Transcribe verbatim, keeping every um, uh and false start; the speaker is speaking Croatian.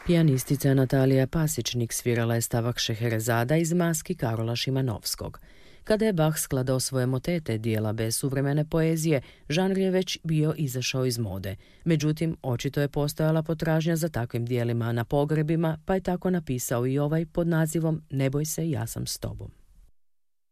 Pijanistica Natalija Pasičnik svirala je stavak Šeherezada iz maski Karola Šimanovskog. Kada je Bach skladao svoje motete, dijela bez suvremene poezije, žanr je već bio izašao iz mode. Međutim, očito je postojala potražnja za takvim dijelima na pogrebima, pa je tako napisao i ovaj pod nazivom Ne boj se, ja sam s tobom.